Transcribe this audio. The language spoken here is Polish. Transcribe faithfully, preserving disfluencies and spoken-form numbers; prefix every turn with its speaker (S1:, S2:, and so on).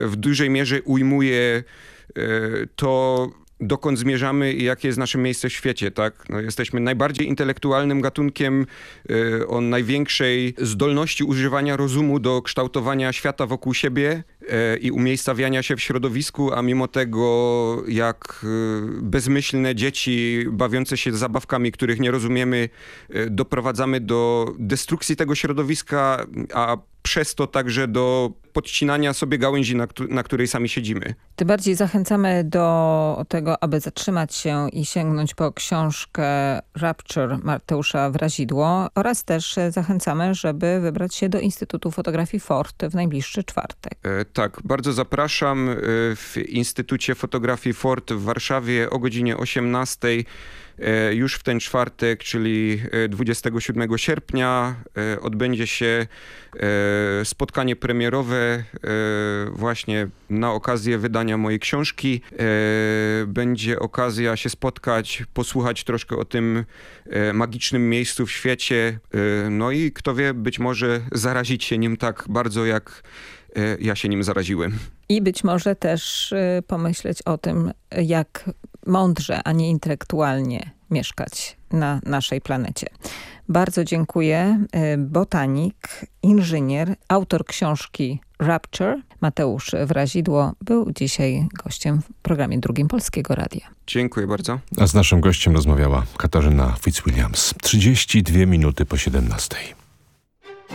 S1: w dużej mierze ujmuje to, dokąd zmierzamy i jakie jest nasze miejsce w świecie, tak? No, jesteśmy najbardziej intelektualnym gatunkiem y, o największej zdolności używania rozumu do kształtowania świata wokół siebie y, i umiejscawiania się w środowisku, a mimo tego jak y, bezmyślne dzieci bawiące się zabawkami, których nie rozumiemy, y, doprowadzamy do destrukcji tego środowiska, a przez to także do podcinania sobie gałęzi, na, na której sami siedzimy.
S2: Tym bardziej zachęcamy do tego, aby zatrzymać się i sięgnąć po książkę Rapture Mateusza Wrazidło oraz też zachęcamy, żeby wybrać się do Instytutu Fotografii Fort w najbliższy czwartek.
S1: E, tak, bardzo zapraszam. E, w Instytucie Fotografii Fort w Warszawie o godzinie osiemnastej e, już w ten czwartek, czyli dwudziestego siódmego sierpnia e, odbędzie się e, spotkanie premierowe e, właśnie na okazję wydania mojej książki. E, będzie okazja się spotkać, posłuchać troszkę o tym e, magicznym miejscu w świecie. E, no i kto wie, być może zarazić się nim tak bardzo, jak e, ja się nim zaraziłem.
S2: I być może też y, pomyśleć o tym, jak mądrze, a nie intelektualnie mieszkać na naszej planecie. Bardzo dziękuję. Y, botanik, inżynier, autor książki Rapture, Mateusz Wrazidło był dzisiaj gościem w programie Drugim Polskiego Radia.
S1: Dziękuję bardzo.
S3: A z naszym gościem rozmawiała Katarzyna Fitzwilliams. trzydzieści dwie minuty po siedemnastej.